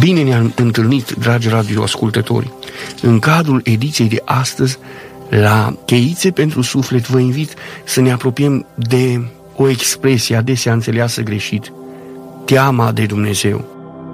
Bine ne-am întâlnit, dragi radioascultători. În cadrul ediției de astăzi, la Cheițe pentru Suflet, vă invit să ne apropiem de o expresie adesea înțeleasă greșit: teama de Dumnezeu.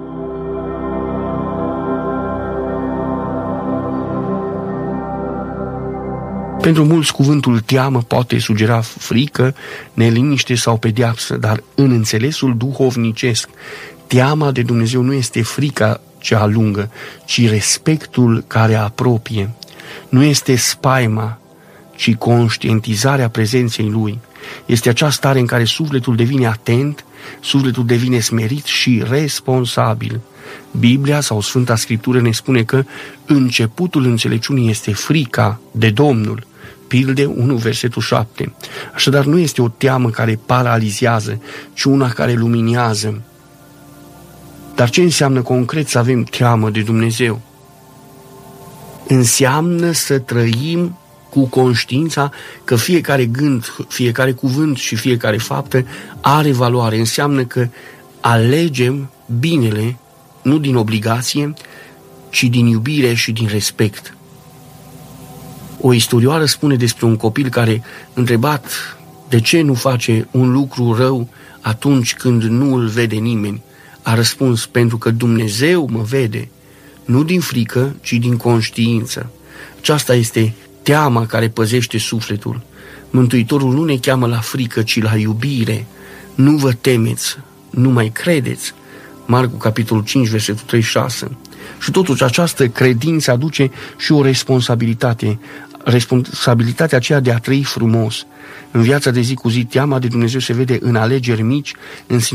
Pentru mulți, cuvântul teamă poate sugera frică, neliniște sau pedeapsă, dar în înțelesul duhovnicesc, teama de Dumnezeu nu este frica ce alungă, ci respectul care apropie. Nu este spaima, ci conștientizarea prezenței Lui. Este acea stare în care sufletul devine atent, sufletul devine smerit și responsabil. Biblia sau Sfânta Scriptură ne spune că începutul înțelepciunii este frica de Domnul. Pilde 1, versetul 7. Așadar, nu este o teamă care paralizează, ci una care luminează. Dar ce înseamnă concret să avem teamă de Dumnezeu? Înseamnă să trăim cu conștiința că fiecare gând, fiecare cuvânt și fiecare faptă are valoare. Înseamnă că alegem binele, nu din obligație, ci din iubire și din respect. O istorioară spune despre un copil care, întrebat de ce nu face un lucru rău atunci când nu îl vede nimeni, a răspuns: pentru că Dumnezeu mă vede, nu din frică, ci din conștiință. Aceasta este teama care păzește sufletul. Mântuitorul nu ne cheamă la frică, ci la iubire. Nu vă temeți, nu mai credeți. Marcu, capitolul 5, versetul 36. Și totuși această credință aduce și o responsabilitate. Responsabilitatea aceea de a trăi frumos. În viața de zi cu zi, teama de Dumnezeu se vede în alegeri mici, în